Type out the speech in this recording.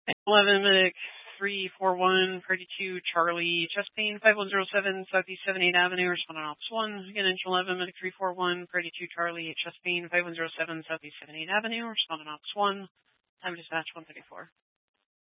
11 medic 341, Party 2, Charlie, chest pain, 5107, Southeast 78 Avenue, responding Ops 1. Again, engine 11, medic 341, Party 2, Charlie, chest pain, 5107, Southeast 78 Avenue, responding Ops 1. Time dispatch 134.